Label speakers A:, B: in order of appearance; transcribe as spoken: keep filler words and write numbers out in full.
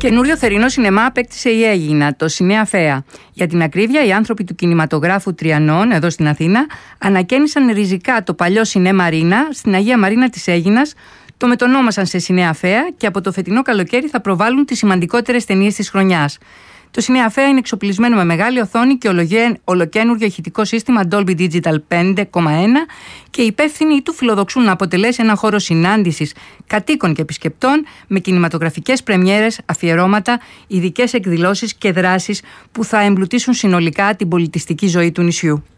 A: Καινούριο θερινό σινεμά απέκτησε η Αίγινα, το Σινέα Φαία. Για την ακρίβεια, οι άνθρωποι του κινηματογράφου Τριανών, εδώ στην Αθήνα, ανακαίνισαν ριζικά το παλιό Σινέ Μαρίνα στην Αγία Μαρίνα της Αίγινας, το μετονόμασαν σε Σινέα Φαία και από το φετινό καλοκαίρι θα προβάλλουν τις σημαντικότερες ταινίες της χρονιάς. Το Σινέα Φαία είναι εξοπλισμένο με μεγάλη οθόνη και ολοκαίνουργιο ηχητικό σύστημα Dolby Digital πέντε κόμμα ένα και οι υπεύθυνοι του φιλοδοξούν να αποτελέσει ένα χώρο συνάντησης κατοίκων και επισκεπτών με κινηματογραφικές πρεμιέρες, αφιερώματα, ειδικές εκδηλώσεις και δράσεις που θα εμπλουτίσουν συνολικά την πολιτιστική ζωή του νησιού.